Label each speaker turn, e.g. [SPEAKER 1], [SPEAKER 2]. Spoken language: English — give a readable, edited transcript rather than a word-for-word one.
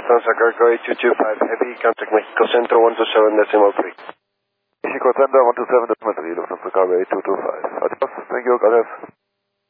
[SPEAKER 1] Lufthansa Cargo 8225 Heavy, contact Mexico Centro 127.3.
[SPEAKER 2] Mexico Center 127.3, Lufthansa Cargo 8225. Adios, thank you, gracias.